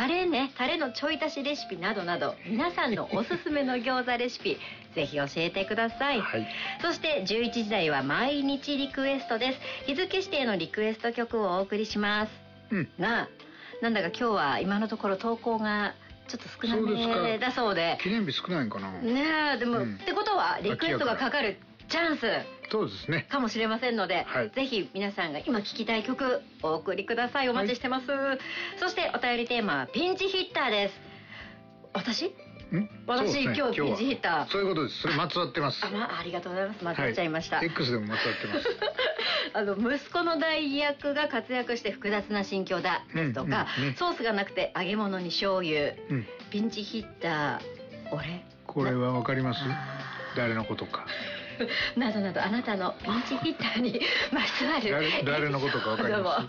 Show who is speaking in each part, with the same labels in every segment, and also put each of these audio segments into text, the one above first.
Speaker 1: タレのちょい足しレシピなどなど、皆さんのおすすめの餃子レシピぜひ教えてください、はい、そして11時台は毎日リクエストです。日付指定のリクエスト曲をお送りします、なんだか今日は今のところ投稿がちょっと少なめだそうで。
Speaker 2: 記念日少ないんかな。
Speaker 1: ねえ、でも、ってことはリクエストがかかるチャンス
Speaker 2: そうですね
Speaker 1: かもしれませんので、ぜひ皆さんが今聴きたい曲お送りください。お待ちしてます、そしてお便りテーマはピンチヒッターです。私、今日ピンチヒッター。
Speaker 2: そういうことです。それまつわってます。
Speaker 1: ありがとうございます。まつわっちゃいました、
Speaker 2: X でもまつわってます
Speaker 1: 息子の代役が活躍して複雑な心境だですとか、ソースがなくて揚げ物に醤油、ピンチヒッター俺。
Speaker 2: これはわかります？誰のことか
Speaker 1: などなど、あなたのピンチヒッターにまつわる
Speaker 2: 誰のことかわかります？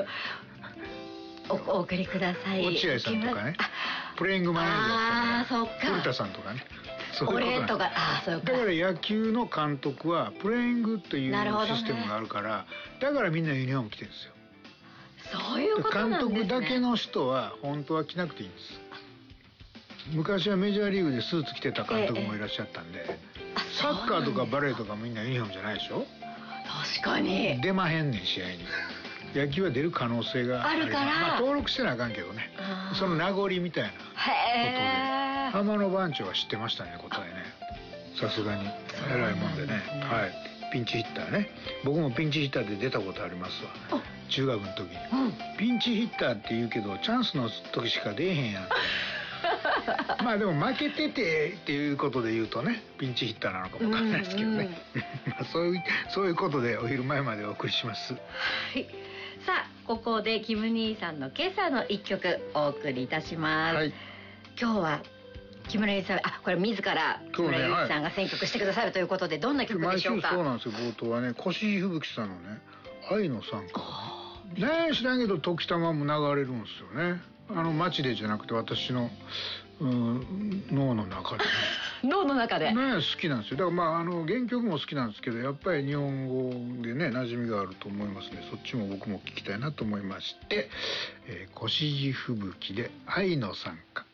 Speaker 1: お送りください。
Speaker 2: 落合さんとかね、プレイングマネージャーとか、古田さんとかね、
Speaker 1: そういうことなんです。
Speaker 2: だから野球の監督はプレイングというシステムがあるから、だからみんなユニフォーム着てるんですよ。
Speaker 1: そういうことなんですね。
Speaker 2: 監督だけの人は本当は着なくていいんです。昔はメジャーリーグでスーツ着てた監督もいらっしゃったんで、サッカーとかバレーとかみんなユニフォームじゃないでしょ。
Speaker 1: 確かに
Speaker 2: 出まへんねん、試合に。野球は出る可能性が
Speaker 1: あるから、
Speaker 2: 登録してなあかんけどね、その名残みたいなことで浜野番長は知ってましたね、答えね。さすがに偉いもんでね。ピンチヒッターね。僕もピンチヒッターで出たことありますわ、中学の時に、ピンチヒッターって言うけどチャンスの時しか出えへんやんまあでも負けててっていうことで言うとね、ピンチヒッターなのかもわかんないですけどねそういうことでお昼前までお送りします。
Speaker 1: さあ、ここでキム兄さんの今朝の一曲お送りいたします、今日は木村祐一さん、これ自ら木村祐一さんが選曲してくださるということで、どんな曲でしょうか？
Speaker 2: 毎週そうなんですよ。冒頭はね、越路吹雪さんのね、愛の賛歌ね、知らんけど時たまも流れるんですよね。街でじゃなくて私の脳の中でね
Speaker 1: 脳の中で
Speaker 2: ね、好きなんですよ。だから原曲も好きなんですけど、やっぱり日本語でね馴染みがあると思いますね。そっちも僕も聞きたいなと思いまして、越路吹雪で愛の賛歌。